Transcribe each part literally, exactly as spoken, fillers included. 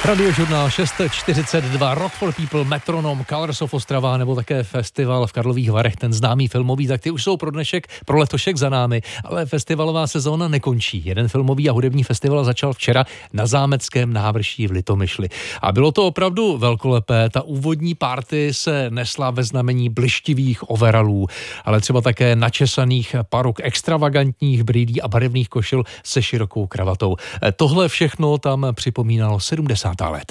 Radiožurnál šest čtyřicet dva, Rock for People, Metronom, Colors of Ostrava nebo také festival v Karlových Varech, ten známý filmový, tak ty už jsou pro dnešek, pro letošek za námi, ale festivalová sezóna nekončí. Jeden filmový a hudební festival začal včera na Zámeckém návrší v Litomyšli. A bylo to opravdu velkolepé, ta úvodní party se nesla ve znamení blištivých overalů, ale třeba také načesaných paruk, extravagantních brýlí a barevných košil se širokou kravatou. Tohle všechno tam připomínalo sedmdesátá léta.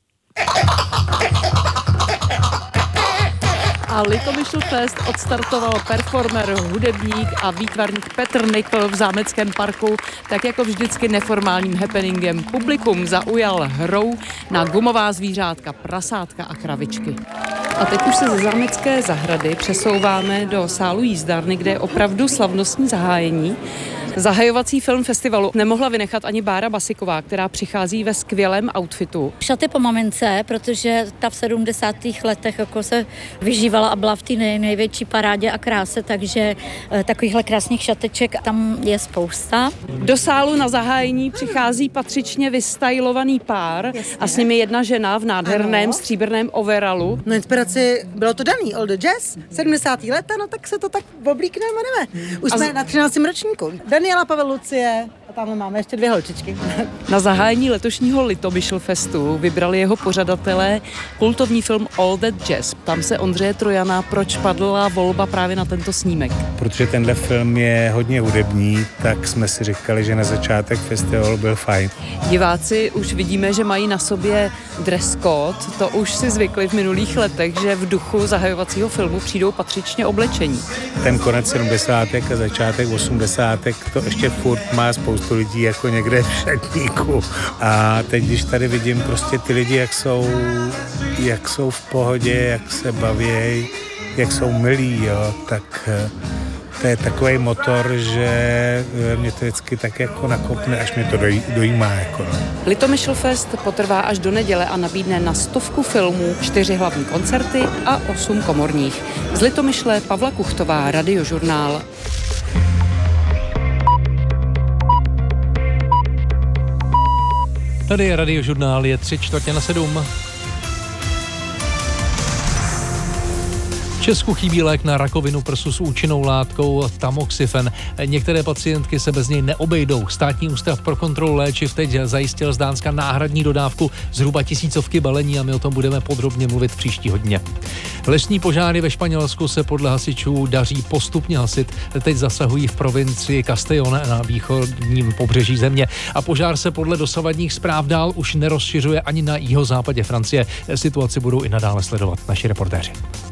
A Litomyšl Fest odstartoval performer, hudebník a výtvarník Petr Nikl v Zámeckém parku, tak jako vždycky neformálním happeningem. Publikum zaujal hrou na gumová zvířátka, prasátka a kravičky. A teď už se ze Zámecké zahrady přesouváme do sálu jízdárny, kde je opravdu slavnostní zahájení. Zahajovací film festivalu nemohla vynechat ani Bára Basiková, která přichází ve skvělém outfitu. Šaty po mamince, protože ta v sedmdesátých letech jako se vyžívala a byla v té nej, největší parádě a kráse, takže e, takovýchhle krásných šateček tam je spousta. Do sálu na zahájení přichází patřičně vystylovaný pár. Jasně. A s nimi jedna žena v nádherném ano. stříbrném overalu. No inspiraci bylo to daný, All the Jazz, sedmdesátá léta, no tak se to tak oblíkneme, jdeme. Už a jsme z... na třináctém ročníku. Daniela, Pavel, Lucie a tam máme ještě dvě holčičky. Na zahájení letošního Litomyšl Festu vybrali jeho pořadatelé kultovní film All That Jazz. Tam se Ondřeje Trojana, proč padla volba právě na tento snímek? Protože tenhle film je hodně hudební, tak jsme si říkali, že na začátek festivalu byl fajn. Diváci už vidíme, že mají na sobě dress code. To už si zvykli v minulých letech, že v duchu zahajovacího filmu přijdou patřičně oblečení. Ten konec sedmdesátek a začátek osmdesátek to ještě furt má spoustu lidí jako někde v šatníku. A teď, když tady vidím prostě ty lidi, jak jsou, jak jsou v pohodě, jak se baví, jak jsou milí, jo, tak to je takový motor, že mě to vždycky tak jako nakopne, až mě to doj, dojímá. Jako no. Litomyšl Fest potrvá až do neděle a nabídne na stovku filmů, čtyři hlavní koncerty a osm komorních. Z Litomyšle Pavla Kuchtová, Radiožurnál. Tady je Radiožurnál, je tři čtvrtě na sedm. V Česku chybí lék na rakovinu prsu s účinnou látkou tamoxifen. Některé pacientky se bez něj neobejdou. Státní ústav pro kontrolu léčiv teď zajistil z Dánska náhradní dodávku zhruba tisícovky balení a my o tom budeme podrobně mluvit v příští hodině. Lesní požáry ve Španělsku se podle hasičů daří postupně hasit. Teď zasahují v provincii Castellón na východním pobřeží země a požár se podle dosavadních zpráv dál už nerozšiřuje ani na jihozápadě Francie. Situaci budou i nadále sledovat naši reportéři.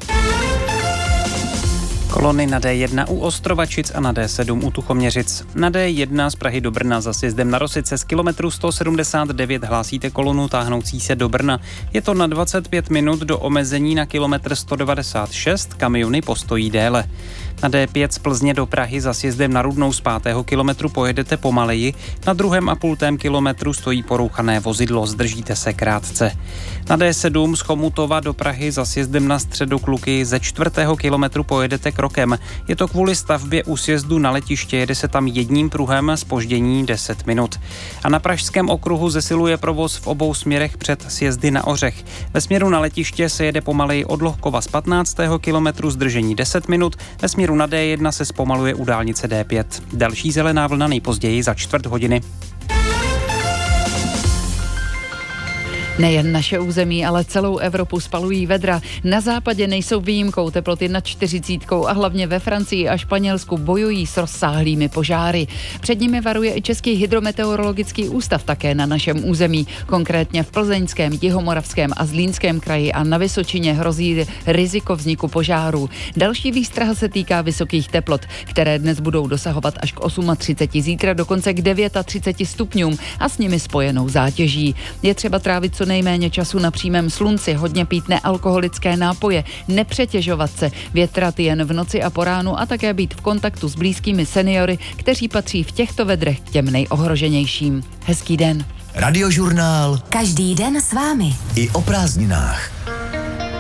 Kolony na D jedna u Ostrovačic a na D sedm u Tuchoměřic. Na D jedna z Prahy do Brna za sjezdem na Rosice z kilometru sto sedmdesát devět hlásíte kolonu táhnoucí se do Brna. Je to na dvacet pět minut do omezení na kilometr sto devadesát šest, kamiony postojí déle. Na D pět z Plzně do Prahy za sjezdem na Rudnou z pátého kilometru pojedete pomaleji, na druhém a půl tém kilometru stojí porouchané vozidlo, zdržíte se krátce. Na D sedm z Chomutova do Prahy za sjezdem na Středokluky ze čtvrtého kilometru pojedete krokem. Je to kvůli stavbě u sjezdu na letiště, jede se tam jedním pruhem, zpoždění deset minut. A na Pražském okruhu zesiluje provoz v obou směrech před sjezdy na Ořech. Ve směru na letiště se jede pomaleji od Lohkova z patnáctého kilometru, zdržení deset minut, ve směru na D jedna se zpomaluje u dálnice D pět. Další zelená vlna nejpozději za čtvrt hodiny. Nejen naše území, ale celou Evropu spalují vedra. Na západě nejsou výjimkou, teploty nad čtyřicítkou a hlavně ve Francii a Španělsku bojují s rozsáhlými požáry. Před nimi varuje i Český hydrometeorologický ústav také na našem území. Konkrétně v Plzeňském, Jihomoravském a Zlínském kraji a na Vysočině hrozí riziko vzniku požáru. Další výstraha se týká vysokých teplot, které dnes budou dosahovat až k třiceti osmi, zítra dokonce k třiceti devíti stupňům a s nimi spojenou zátěží. Je třeba trávit co nejméně času na přímém slunci, hodně pít nealkoholické nápoje, nepřetěžovat se, větrat jen v noci a po ránu a také být v kontaktu s blízkými seniory, kteří patří v těchto vedrech k těm nejohroženějším. Hezký den. Radiožurnál. Každý den s vámi. I o prázdninách.